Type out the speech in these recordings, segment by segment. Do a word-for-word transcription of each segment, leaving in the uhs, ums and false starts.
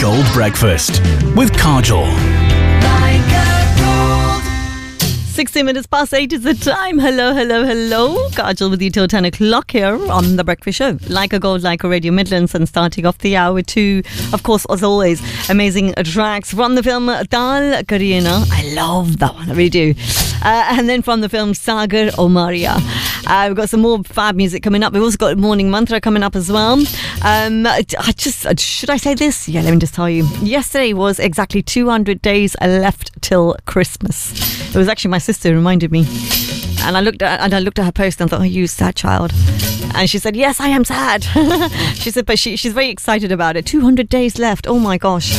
Gold Breakfast with Kajol. sixty minutes past eight is the time. Hello, hello, hello. Kajol with you till ten o'clock here on The Breakfast Show. Like a Gold, like a Radio Midlands, and starting off the hour two, of course, as always, amazing tracks from the film Dal Karina. I love that one, I really do. Uh, and then from the film Sagar Omaria. Uh, we've got some more fab music coming up. We've also got Morning Mantra coming up as well. Um, I just, should I say this? Yeah, let me just tell you. Yesterday was exactly two hundred days left till Christmas. It was actually my sister who reminded me. And I looked at and I looked at her post and thought, oh, you sad child. And she said, yes, I am sad. She said, but she, she's very excited about it. two hundred days left. Oh my gosh.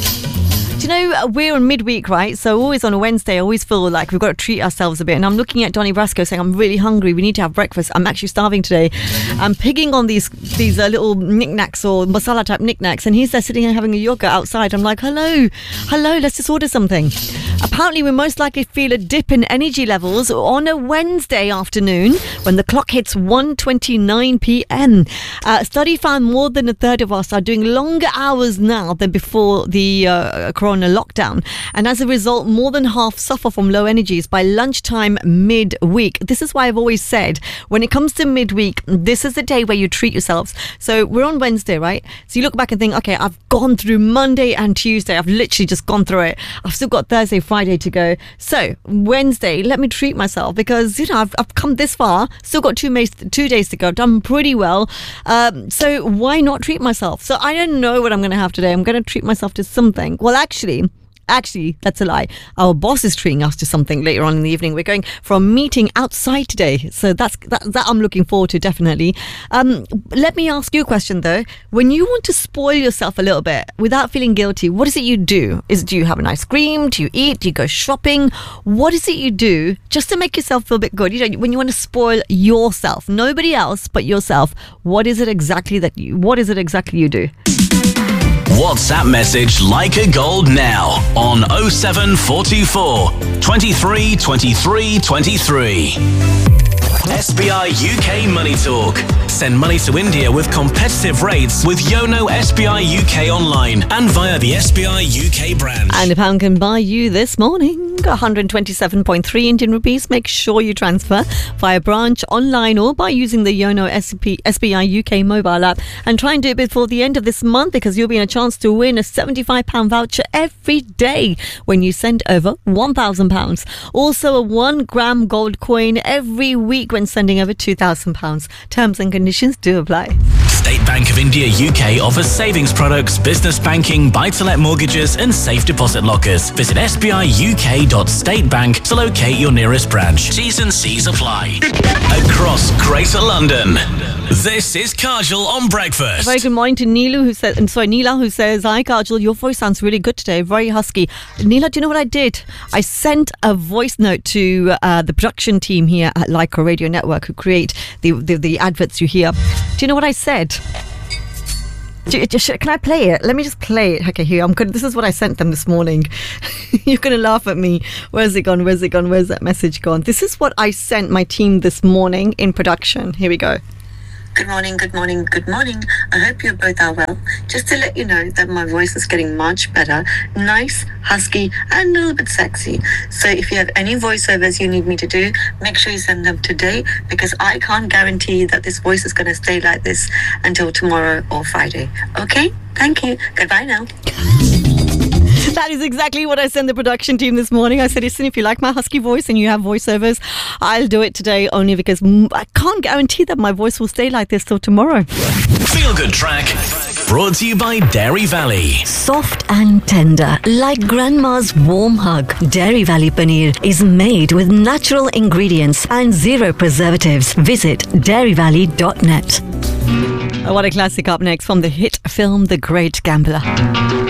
Do you know, we're on midweek, right? So always on a Wednesday, I always feel like we've got to treat ourselves a bit. And I'm looking at Donny Brasco saying, I'm really hungry. We need to have breakfast. I'm actually starving today. I'm pigging on these these uh, little knickknacks or masala type knickknacks. And he's there sitting and having a yogurt outside. I'm like, hello, hello, let's just order something. Apparently, we most likely feel a dip in energy levels on a Wednesday afternoon when the clock hits one twenty-nine p.m. Uh, a study found more than a third of us are doing longer hours now than before the uh, Corona lockdown. And as a result, more than half suffer from low energies by lunchtime midweek. This is why I've always said, when it comes to midweek, this is the day where you treat yourselves. So we're on Wednesday, right? So you look back and think, okay, I've gone through Monday and Tuesday. I've literally just gone through it. I've still got Thursday, Friday to go. So Wednesday, let me treat myself because, you know, I've, I've come this far, still got two, days, two days to go. I've done pretty well. Um, so why not treat myself? So I don't know what I'm going to have today. I'm going to treat myself to something. Well, actually, Actually, that's a lie. Our boss is treating us to something later on in the evening. We're going for a meeting outside today. So that's that, that I'm looking forward to, definitely. Um, let me ask you a question, though. When you want to spoil yourself a little bit without feeling guilty, what is it you do? Is Do you have an ice cream? Do you eat? Do you go shopping? What is it you do just to make yourself feel a bit good? You know, when you want to spoil yourself, nobody else but yourself, what is it exactly that you, what is it exactly you do? WhatsApp message Like a Gold now on oh seven four two four, twenty-three, twenty-three, twenty-three. S B I U K Money Talk. Send money to India with competitive rates with Yono S B I U K online and via the S B I U K branch. And a pound can buy you this morning one hundred twenty-seven point three Indian rupees. Make sure you transfer via branch, online, or by using the Yono S B I U K mobile app. And try and do it before the end of this month because you'll be in a chance to win a seventy-five pound voucher every day when you send over one thousand pounds. Also, a one gram gold coin every week when sending over two thousand pounds. Terms and conditions do apply. State Bank of India U K offers savings products, business banking, buy-to-let mortgages and safe deposit lockers. Visit s b i u k dot state bank to locate your nearest branch. T's and C's apply. Across Greater London, this is Kajol on Breakfast. A very good morning to Neelu, who says, sorry, Neela, who says, hi Kajol, your voice sounds really good today, very husky. Neela, do you know what I did? I sent a voice note to uh, the production team here at Leica Radio Network who create the, the, the adverts you hear. Do you know what I said? Do you, just, can I play it? Let me just play it. Okay, here, I'm good. This is what I sent them this morning. You're going to laugh at me. Where's it gone? Where's it gone? Where's that message gone? This is what I sent my team this morning in production. Here we go. Good morning, good morning, good morning. I hope you both are well. Just to let you know that my voice is getting much better, nice, husky, and a little bit sexy. So if you have any voiceovers you need me to do, make sure you send them today because I can't guarantee that this voice is going to stay like this until tomorrow or Friday. Okay? Thank you. Goodbye now. That is exactly what I sent the production team this morning. I said, listen, if you like my husky voice and you have voiceovers, I'll do it today only because I can't guarantee that my voice will stay like this till tomorrow. Feel Good Track, brought to you by Dairy Valley. Soft and tender, like grandma's warm hug. Dairy Valley Paneer is made with natural ingredients and zero preservatives. Visit dairy valley dot net. What a classic up next from the hit film The Great Gambler.